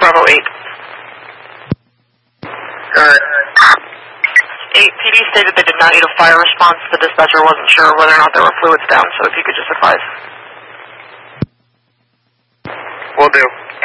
Bravo 8. Alright. 8, PD stated they did not need a fire response. The dispatcher wasn't sure whether or not there were fluids down, so if you could just advise. Will do.